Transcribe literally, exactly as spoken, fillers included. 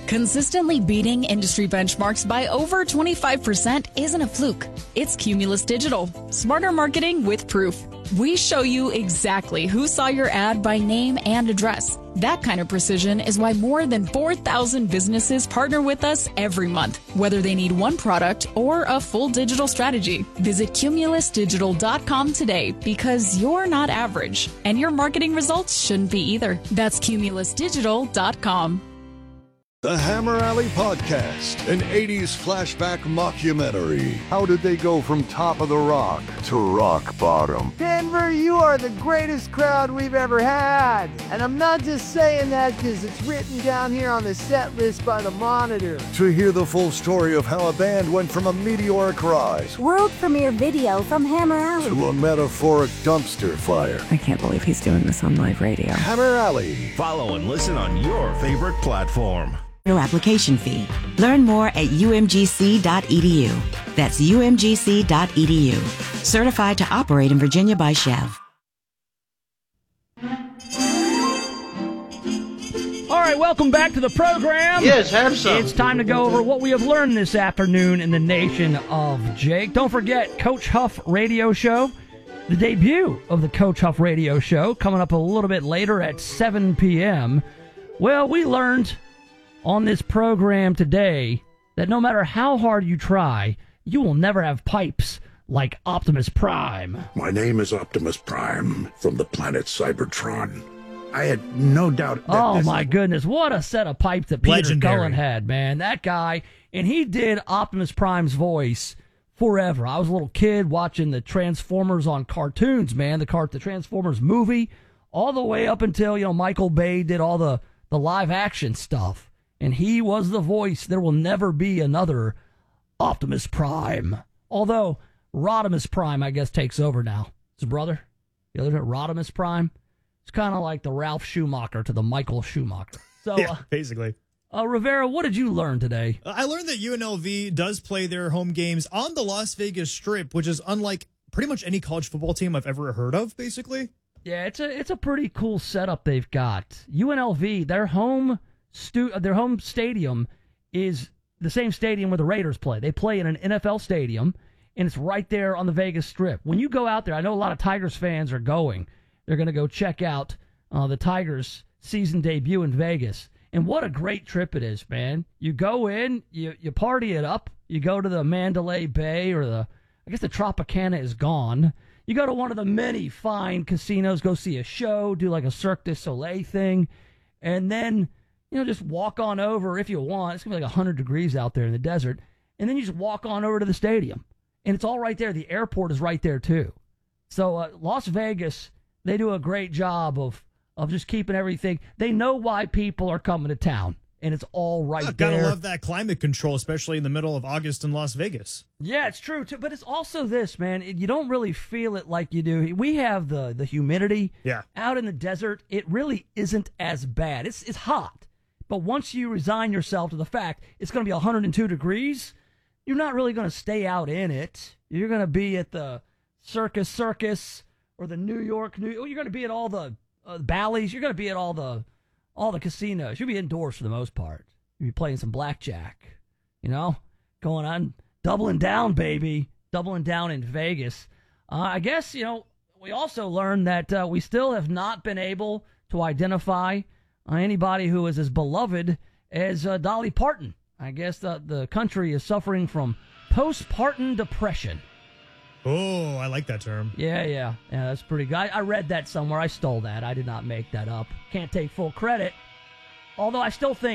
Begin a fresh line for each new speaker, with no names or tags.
Consistently beating industry benchmarks by over twenty-five percent isn't a fluke. It's Cumulus Digital. Smarter marketing with proof. We show you exactly who saw your ad by name and address. That kind of precision is why more than four thousand businesses partner with us every month, whether they need one product or a full digital strategy. Visit cumulus digital dot com today because you're not average, and your marketing results shouldn't be either. That's cumulus digital dot com.
The Hammer Alley Podcast, an eighties flashback mockumentary. How did they go from top of the rock to rock bottom?
Denver, you are the greatest crowd we've ever had. And I'm not just saying that because it's written down here on the set list by the Monitor.
To hear the full story of how a band went from a meteoric rise,
world premiere video from Hammer Alley,
to a metaphoric dumpster fire.
I can't believe he's doing this on live radio.
Hammer Alley.
Follow and listen on your favorite platform.
No application fee. Learn more at u m g c dot e d u. That's u m g c dot e d u. Certified to operate in Virginia by Chev.
All right, welcome back to the program.
Yes, have some.
It's time to go over what we have learned this afternoon in the nation of Jake. Don't forget Coach Huff Radio Show, the debut of the Coach Huff Radio Show, coming up a little bit later at seven p.m. Well, we learned on this program today that no matter how hard you try, you will never have pipes like Optimus Prime.
My name is Optimus Prime from the planet Cybertron. I had no doubt that
Oh,
this
my
is...
goodness. What a set of pipes that Peter
Legendary.
Cullen had, man. That guy, and he did Optimus Prime's voice forever. I was a little kid watching the Transformers on cartoons, man, the, car- the Transformers movie, all the way up until, you know, Michael Bay did all the, the live action stuff. And he was the voice. There will never be another Optimus Prime. Although, Rodimus Prime, I guess, takes over now. His brother, the other Rodimus Prime. It's kind of like the Ralph Schumacher to the Michael Schumacher. So,
Yeah,
uh,
basically.
uh, Rivera, what did you learn today?
Uh, I learned that U N L V does play their home games on the Las Vegas Strip, which is unlike pretty much any college football team I've ever heard of, basically.
Yeah, it's a it's a pretty cool setup they've got. U N L V, their home stu- their home stadium is the same stadium where the Raiders play. They play in an N F L stadium, and it's right there on the Vegas Strip. When you go out there, I know a lot of Tigers fans are going. They're going to go check out uh, the Tigers' season debut in Vegas. And what a great trip it is, man. You go in, you, you party it up. You go to the Mandalay Bay or the, I guess the Tropicana is gone. You go to one of the many fine casinos, go see a show, do like a Cirque du Soleil thing, and then, you know, just walk on over if you want. It's going to be like one hundred degrees out there in the desert. And then you just walk on over to the stadium. And it's all right there. The airport is right there, too. So uh, Las Vegas, they do a great job of, of just keeping everything. They know why people are coming to town, and it's all right
I
there.
gotta love that climate control, especially in the middle of August in Las Vegas.
Yeah, it's true, too. But it's also this, man. It, you don't really feel it like you do. We have the, the humidity.
Yeah.
Out in the desert, it really isn't as bad. It's it's hot. But once you resign yourself to the fact it's going to be one hundred two degrees, you're not really going to stay out in it. You're going to be at the Circus Circus or the New York New. You're going to be at all the uh, Bally's. You're going to be at all the all the casinos. You'll be indoors for the most part. You'll be playing some blackjack. You know, going on, doubling down, baby, doubling down in Vegas. Uh, I guess you know. We also learned that uh, we still have not been able to identify uh, anybody who is as beloved as uh, Dolly Parton. I guess the the country is suffering from postpartum depression.
Oh, I like that term.
Yeah, yeah. Yeah, that's pretty good. I, I read that somewhere. I stole that. I did not make that up. Can't take full credit. Although I still think